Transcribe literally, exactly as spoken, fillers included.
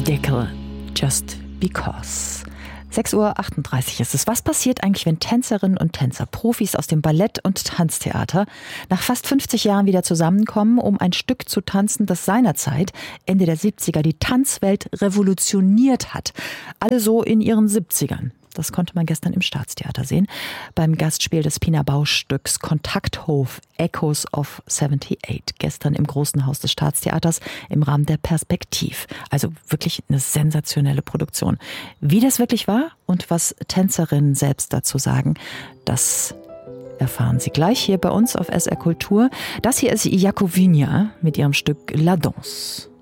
Deckel, just because. sechs Uhr achtunddreißig ist es. Was passiert eigentlich, wenn Tänzerinnen und Tänzer, Profis aus dem Ballett- und Tanztheater, nach fast fünfzig Jahren wieder zusammenkommen, um ein Stück zu tanzen, das seinerzeit, Ende der siebziger, die Tanzwelt revolutioniert hat? Alle so in ihren siebzigern. Das konnte man gestern im Staatstheater sehen, beim Gastspiel des Pina Bausch-Stücks Kontakthof Echoes of achtundsiebzig, gestern im Großen Haus des Staatstheaters im Rahmen der Perspektiv. Also wirklich eine sensationelle Produktion. Wie das wirklich war und was Tänzerinnen selbst dazu sagen, das erfahren Sie gleich hier bei uns auf S R Kultur. Das hier ist Jakowinia mit ihrem Stück La Danse.